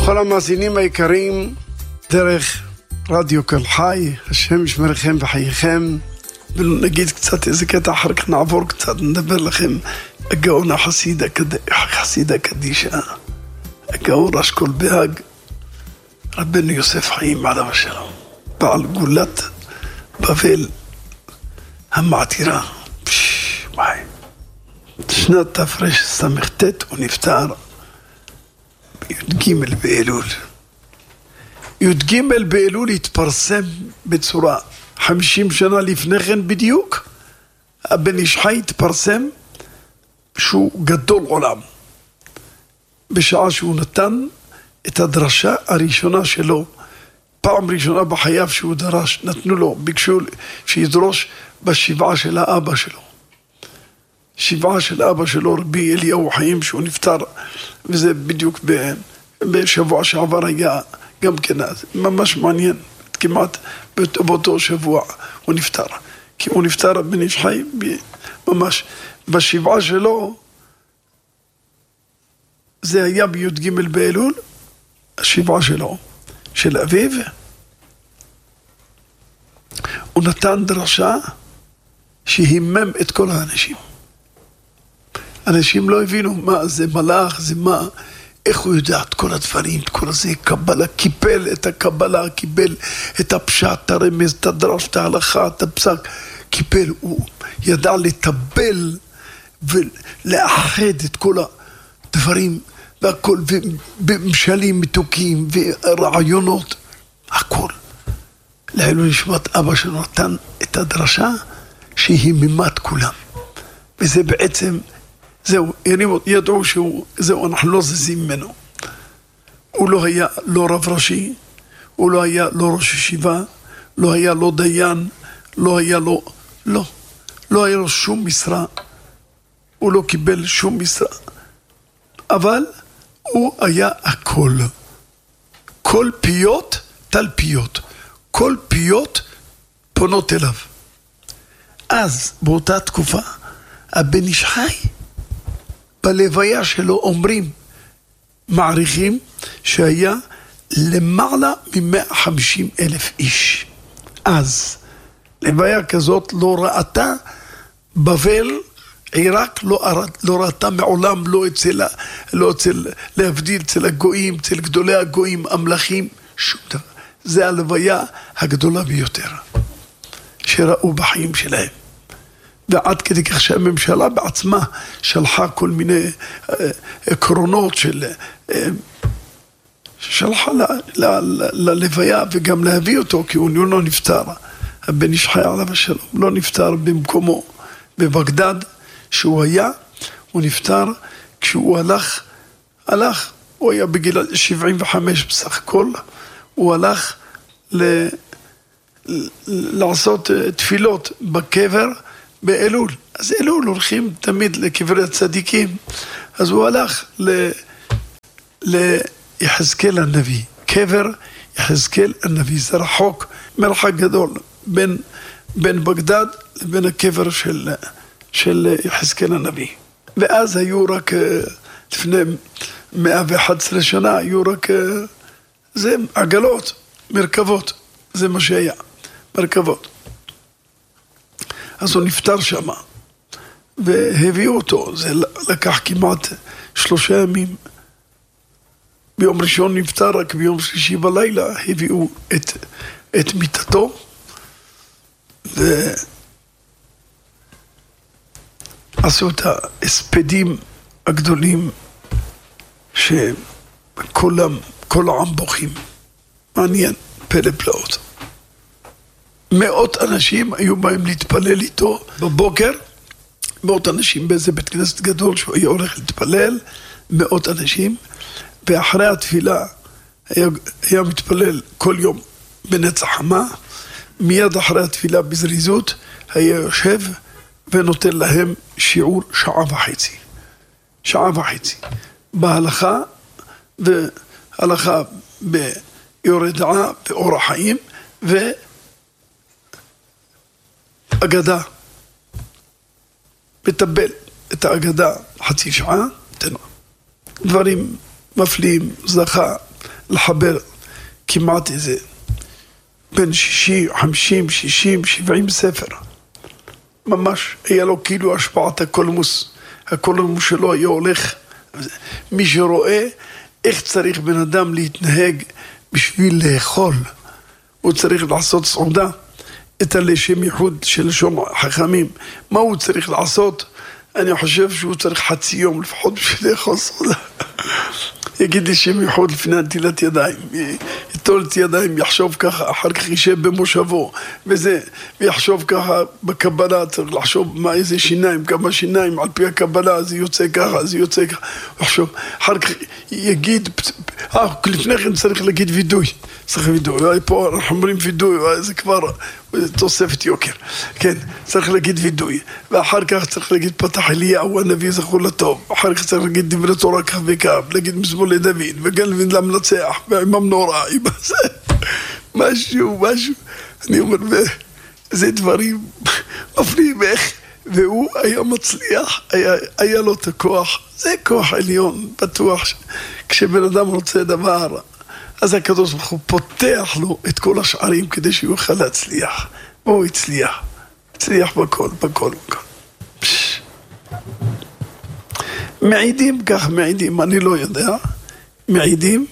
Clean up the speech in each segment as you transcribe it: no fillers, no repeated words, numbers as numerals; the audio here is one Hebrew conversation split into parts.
כל המאזינים היקרים, דרך רדיו קול חי, השם ישמרכם וחייכם. ונגיד קצת איזה קטע, אחר כך נעבור קצת, נדבר לכם. הגאון החסיד הקדישה, הגאון אשכול בהג, רבנו יוסף חיים עליו השלום, בעל גולת בבל המעתירה. וואי, שנת תפרש סמכתת הוא נפטר בי"ג באלול. י"ג באלול התפרסם בצורה 50 שנה לפני כן בדיוק. הבן איש חי התפרסם שהוא גדול עולם, בשעה שהוא נתן את הדרשה הראשונה שלו, פעם ראשונה בחייו שהוא דרש, נתנו לו, ביקשו שידרוש בשבעה של האבא שלו. שבעה של אבא שלו, רבי אליהו חיים, שהוא נפטר, וזה בדיוק בשבוע שעבר היה גם כן, ממש מעניין, כמעט באותו שבוע הוא נפטר, כי הוא נפטר בן איש חי ממש בשבעה שלו. זה היה בי"ג באלול, השבעה שלו, של אביו. הוא נתן דרשה שהימם את כל האנשים. אנשים לא הבינו מה זה מלאך, זה מה, איך הוא יודע את כל הדברים, את כל זה, קבלה, קיבל את הקבלה, קיבל את הפשט, את הרמז, את הדרש, את ההלכה, את הפסק, קיבל, הוא ידע לטבל ולאחד את כל הדברים, והכל, ובמשלים מתוקים, ורעיונות, הכל. לעילוי נשמת אבא שלו נתן את הדרשה שהיא מימת כולם. וזה בעצם, זהו, ידעו שהוא, זהו, אנחנו לא זזים ממנו. הוא לא היה לא רב ראשי, הוא לא היה לא ראש ישיבה, לא היה לא דיין, לא היה לא היה לו שום משרה, הוא לא קיבל שום משרה, אבל הוא היה הכל. כל פיות תלפיות, כל פיות פונות אליו. אז באותה תקופה הבן איש חי בלוויה שלו אומרים, מעריכים שהיה למעלה מ150,000 איש. אז לוויה כזאת לא ראתה בבל, עיראק לא ראתה מעולם, לא אצל להבדיל, אצל הגויים, אצל גדולי הגויים, המלכים, שום דבר. זה הלוויה הגדולה ביותר שראו בחיים שלהם. ועד כדי כך שהממשלה בעצמה שלחה כל מיני עקרונות שלחה ללוויה, וגם להביא אותו, כי הוא לא נפטר. הבן איש חי עליו השלום לא נפטר במקומו בבגדד שהוא היה, הוא נפטר כשהוא הלך, הוא היה בגיל 75 בסך הכל, הוא הלך לעשות תפילות בקבר באלול. אז אלול הולכים תמיד לקברי הצדיקים, אז הוא הלך ליחזקאל הנביא, קבר יחזקאל הנביא. זה רחוק, מרחק גדול בין בגדד לבין הקבר של יחזקאל הנביא. ואז היו רק לפני 111 שנה היו רק זה עגלות, מרכבות, זה מה שהיה, מרכבות. אז הוא נפטר שם, והביאו אותו, זה לקח כמעט 3 ימים. ביום ראשון נפטר, רק ביום שלישי בלילה הביאו את מיטתו, ועשו את ההספדים הגדולים שכל העם בוכים. מעניין, פלא פלאות. 100 אנשים היו באים להתפלל איתו בבוקר, 100 אנשים באיזה בית כנסת גדול שהוא היה הולך להתפלל, 100 אנשים, ואחרי התפילה היה מתפלל כל יום בנצח חמה, מיד אחרי התפילה בזריזות היה יושב ונותן להם שיעור 1.5 שעה. בהלכה, והלכה ביורה דעה, באורח חיים, ואגדה. מטבל את האגדה 0.5 שעה, דברים מפליאים, זכה לחבר כמעט איזה בין 50, 60, 70 ספר. ממש, היה לו כאילו השפעת הקולמוס. הקולמוס שלו היה הולך. מי שרואה איך צריך בן אדם להתנהג בשביל לאכול, הוא צריך לעשות סעודה, את הלשם ייחוד של לשון חכמים. מה הוא צריך לעשות? אני חושב שהוא צריך חצי יום לפחות בשביל לאכול סעודה. יגיד לי שם ייחוד לפני נטילת ידיים, יטול את ידיים, יחשוב ככה, אחר כך יישב במושבו, וזה, ויחשוב ככה בקבלה, צריך לחשוב מה איזה שיניים, כמה שיניים, על פי הקבלה, זה יוצא ככה, זה יוצא ככה, לחשוב, אחר כך יגיד, לפני כן צריך להגיד וידוי, צריך וידוי, פה אנחנו אומרים וידוי, זה כבר תוספת יוקר, כן, צריך להגיד וידוי, ואחר כך צריך להגיד פתח אליהו הנביא זכור לטוב, אחר כך צריך להגיד דברי תורה כך וכך, להגיד מזמור לדוד, וגלבין למנצח, ועם המנורה, עם זה, משהו, אני אומר, זה דברים מפריעים איך, והוא היה מצליח, היה לו את הכוח, זה כוח עליון, בטוח, כשבן אדם רוצה דבר, אז הקדוש ברוך הוא פותח לו את כל השערים כדי שהוא יוכל להצליח. והוא הצליח בכל. מעידים כך, אני לא יודע, מעידים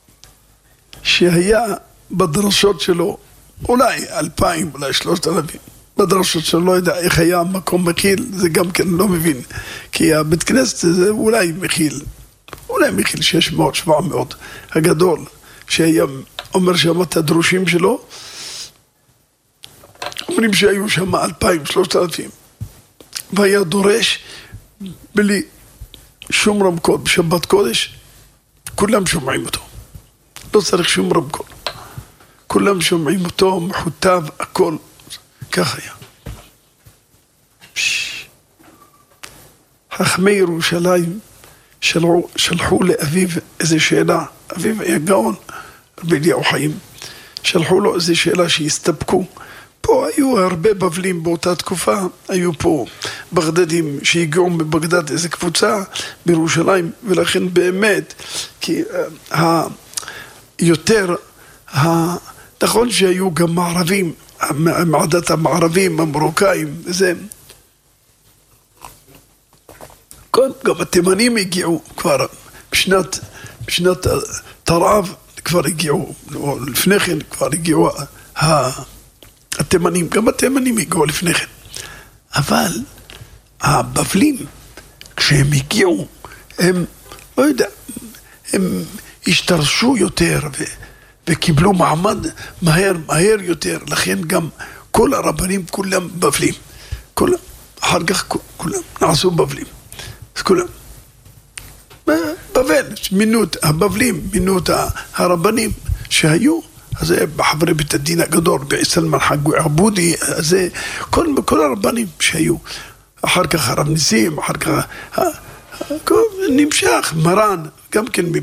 שהיה בדרשות שלו, אולי 2,000, אולי 3,000, בדרשות שלו, לא יודע איך היה מקום מכיל, זה גם כן לא מבין, כי הבית כנסת זה אולי מכיל 600, 700, הגדול, שהיה אומר שם את הדרושים שלו, אומרים שהיו שם 2,000, 3,000, והיה דורש בלי שום רמקול, בשבת קודש, כולם שומעים אותו, לא צריך שום רמקול, כולם שומעים אותו, מחוטב, הכל, כך היה. חכמי ירושלים שלחו לאביו איזו שאלה, אביו היה גאון, רבי אליהו חיים, שלחו לו איזו שאלה שהסתפקו. פה היו הרבה בבלים באותה תקופה, היו פה בגדדים שהגיעו מבגדד איזו קבוצה בירושלים, ולכן באמת, כי יותר, נכון שהיו גם מערבים, מעדת המערבים, המרוקאים, וזה, גם התימנים הגיעו כבר בשנת תרעב, כבר הגיעו, לפני כן כבר הגיעו התימנים, גם התימנים הגיעו לפני כן. אבל הבבלים, כשהם הגיעו, הם, לא יודע, הם השתרשו יותר וקיבלו מעמד מהר יותר, לכן גם כל הרבנים כולם בבלים. אחר כך כולם נעשו בבלים. אז כולם. בבל, מינו את הרבנים שהיו, אז זה בחברי בית הדין הגדול, בסלמן חגו עבודי, זה כל הרבנים שהיו. אחר כך הרב ניסים, אחר כך נמשך, מרן, גם כן